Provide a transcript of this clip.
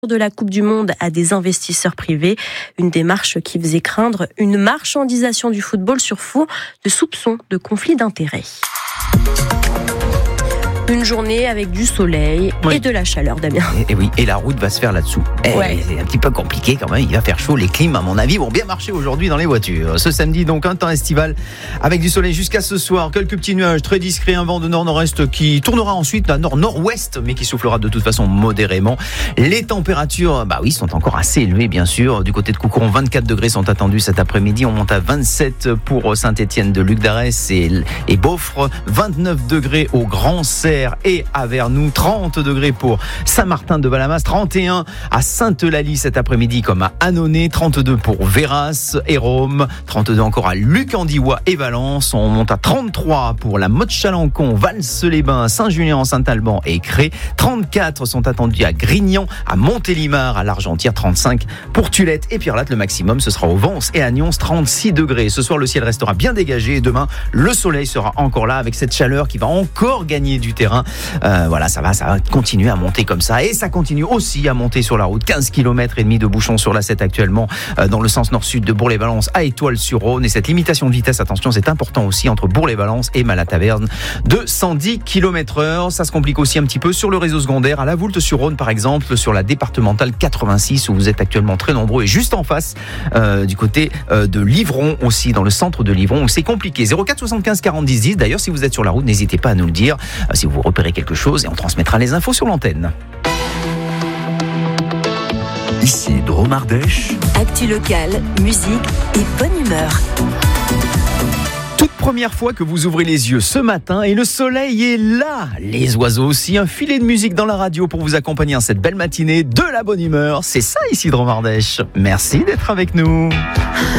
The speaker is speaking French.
de la Coupe du Monde à des investisseurs privés. Une démarche qui faisait craindre une marchandisation du football sur fond de soupçons de conflit d'intérêts. Une journée avec du soleil et de la chaleur, Damien. Et oui, et la route va se faire là-dessous. C'est un petit peu compliqué quand même, il va faire chaud. Les clims, à mon avis, vont bien marcher aujourd'hui dans les voitures. Ce samedi, donc, un temps estival avec du soleil jusqu'à ce soir. Quelques petits nuages très discrets, un vent de nord-nord-est qui tournera ensuite à nord-nord-ouest, mais qui soufflera de toute façon modérément. Les températures, sont encore assez élevées, bien sûr. Du côté de Coucoron, 24 degrés sont attendus cet après-midi. On monte à 27 pour Saint-Étienne de Luc d'Arès et Beaufre. 29 degrés au Grand Serre et à Vernoux, 30 degrés pour Saint-Martin de Valamas, 31 à Sainte-Eulalie cet après-midi comme à Annonay, 32 pour Véras et Rome, 32 encore à Lucandiwa et Valence. On monte à 33 pour la Motte-Chalancon, Vals-les-Bains, Saint-Julien, Saint-Alban et Cré. 34 sont attendus à Grignan, à Montélimar, à l'Argentière, 35 pour Tulette et Pierrelatte. Le maximum, ce sera au Vence et à Nyons, 36 degrés. Ce soir, le ciel restera bien dégagé et demain, le soleil sera encore là avec cette chaleur qui va encore gagner du terrain. Ça va continuer à monter comme ça et ça continue aussi à monter sur la route. 15 km et demi de bouchons sur la 7 actuellement dans le sens nord-sud de Bourg-les-Valence à Étoile-sur-Rhône, et cette limitation de vitesse, attention, c'est important aussi entre Bourg-les-Valence et Malataverne de 110 km/h. Ça se complique aussi un petit peu sur le réseau secondaire à la Voulte-sur-Rhône par exemple, sur la départementale 86 où vous êtes actuellement très nombreux, et juste en face du côté de Livron aussi, dans le centre de Livron où c'est compliqué. 04 75 40 10 10. D'ailleurs, si vous êtes sur la route, n'hésitez pas à nous le dire si vous repérez quelque chose, et on transmettra les infos sur l'antenne. Ici Drôme Ardèche. Actu locale, musique et bonne humeur. Toute première fois que vous ouvrez les yeux ce matin et le soleil est là. Les oiseaux aussi, un filet de musique dans la radio pour vous accompagner en cette belle matinée, de la bonne humeur. C'est ça ici Drôme Ardèche. Merci d'être avec nous.